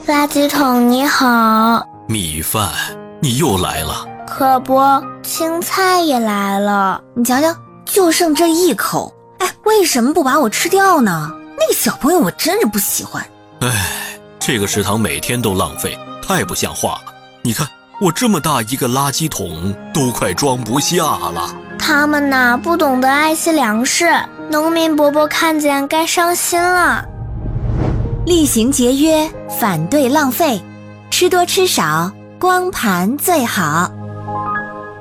垃圾桶你好。 米饭，你又来了。 可不，青菜也来了。 你瞧瞧，就剩这一口。哎，为什么不把我吃掉呢？那个小朋友我真是不喜欢。 哎，这个食堂每天都浪费，太不像话了。你看，我这么大一个垃圾桶都快装不下了。 他们呐，不懂得爱惜粮食，农民伯伯看见该伤心了。 厉行节约，反对浪费，吃多吃少，光盘最好。